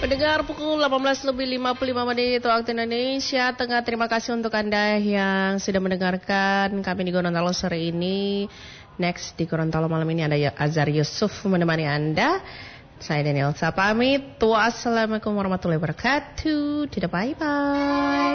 Pendengar pukul 18:55 waktu Indonesia Tengah. Terima kasih untuk Anda yang sudah mendengarkan kami di Gorontalo sore ini. Next di Gorontalo malam ini ada Azhar Yusuf menemani Anda. Saya Daniel pamit. Wassalamualaikum warahmatullahi wabarakatuh. Bye bye.